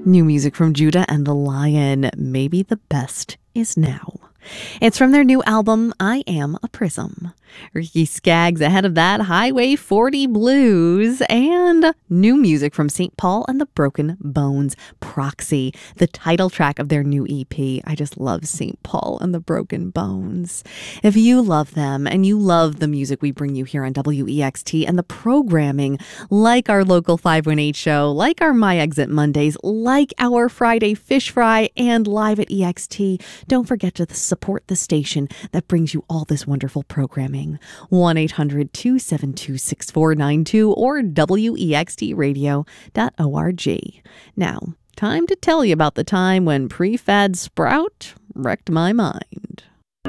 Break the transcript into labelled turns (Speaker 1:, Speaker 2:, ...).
Speaker 1: New music from Judah and the Lion. Maybe the best is now. It's from their new album, I Am a Prism. Ricky Skaggs ahead of that, Highway 40 Blues, and new music from St. Paul and the Broken Bones, Proxy, the title track of their new EP. I just love St. Paul and the Broken Bones. If you love them and you love the music we bring you here on WEXT and the programming, like our local 518 show, like our My Exit Mondays, like our Friday Fish Fry, and Live at EXT, don't forget to support the station that brings you all this wonderful programming. 1-800-272-6492 or wextradio.org. Now, time to tell you about the time when Prefab Sprout wrecked my mind.